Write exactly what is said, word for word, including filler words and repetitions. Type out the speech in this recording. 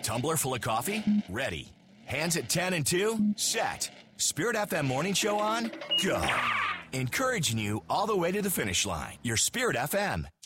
Tumbler full of coffee? Ready. Hands at ten and two? Set. Spirit F M morning show on? Go. Encouraging you all the way to the finish line. Your Spirit F M.